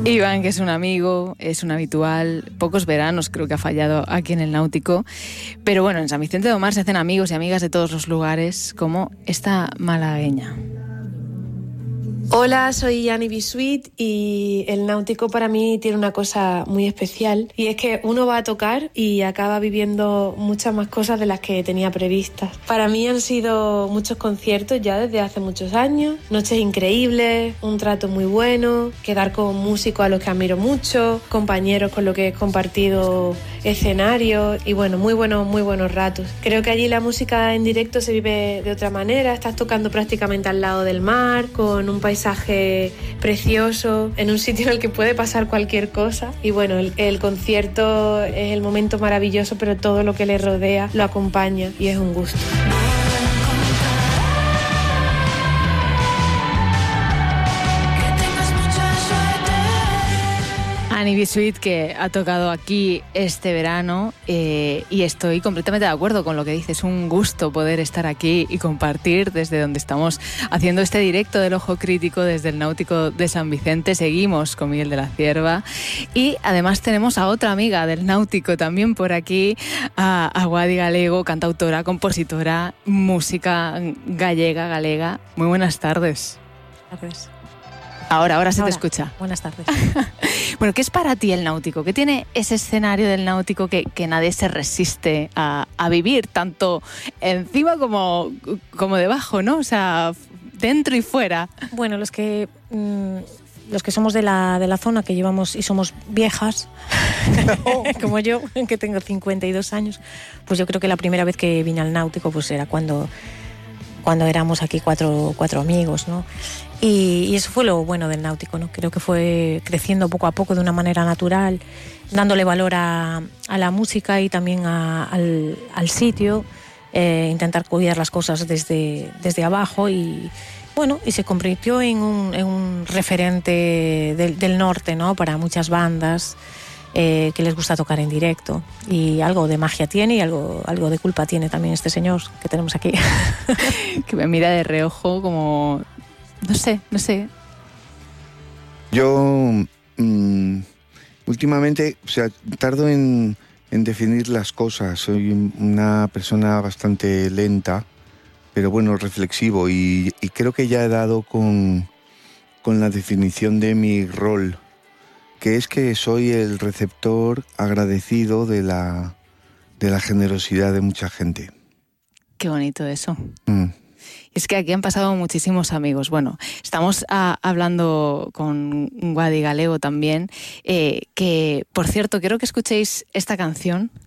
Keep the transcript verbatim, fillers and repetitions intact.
Iván, que es un amigo, es un habitual, pocos veranos creo que ha fallado aquí en el Náutico, pero bueno, en San Vicente de Omar se hacen amigos y amigas de todos los lugares, como esta malagueña. Hola, soy Yani Bisuit y el Náutico para mí tiene una cosa muy especial, y es que uno va a tocar y acaba viviendo muchas más cosas de las que tenía previstas. Para mí han sido muchos conciertos ya desde hace muchos años, noches increíbles, un trato muy bueno, quedar con músicos a los que admiro mucho, compañeros con los que he compartido escenarios y bueno, muy buenos, muy buenos ratos. Creo que allí la música en directo se vive de otra manera, estás tocando prácticamente al lado del mar, con un paisaje precioso, en un sitio en el que puede pasar cualquier cosa. Y bueno, el, el concierto es el momento maravilloso, pero todo lo que le rodea lo acompaña y es un gusto. Yani Bisuit, que ha tocado aquí este verano, eh, y estoy completamente de acuerdo con lo que dices. Es un gusto poder estar aquí y compartir desde donde estamos haciendo este directo del Ojo Crítico desde el Náutico de San Vicente. Seguimos con Miguel de la Cierva y además tenemos a otra amiga del Náutico también por aquí, a, a Guadi Galego, cantautora, compositora, música gallega, galega. Muy buenas tardes. Tardes. Ahora, ahora se ahora, te escucha. Buenas tardes. Bueno, ¿qué es para ti el Náutico? ¿Qué tiene ese escenario del Náutico que, que nadie se resiste a, a vivir, tanto encima como, como debajo, ¿no? O sea, dentro y fuera. Bueno, los que mmm, los que somos de la, de la zona, que llevamos y somos viejas, como yo, que tengo cincuenta y dos años, pues yo creo que la primera vez que vine al Náutico pues era cuando, cuando éramos aquí cuatro, cuatro amigos, ¿no? Y, y eso fue lo bueno del Náutico, ¿no? Creo que fue creciendo poco a poco de una manera natural, dándole valor a, a la música y también a, al, al sitio, eh, intentar cuidar las cosas desde, desde abajo y, bueno, y se convirtió en un, en un referente del, del norte, ¿no? Para muchas bandas eh, que les gusta tocar en directo. Y algo de magia tiene y algo, algo de culpa tiene también este señor que tenemos aquí. Que me mira de reojo como... No sé, no sé. Yo mmm, últimamente, o sea, tardo en, en definir las cosas. Soy una persona bastante lenta, pero bueno, reflexivo. Y, y creo que ya he dado con, con la definición de mi rol, que es que soy el receptor agradecido de la, de la generosidad de mucha gente. Qué bonito eso. Mm. Es que aquí han pasado muchísimos amigos. Bueno, estamos a, hablando con Guadi Galego también, eh, que, por cierto, quiero que escuchéis esta canción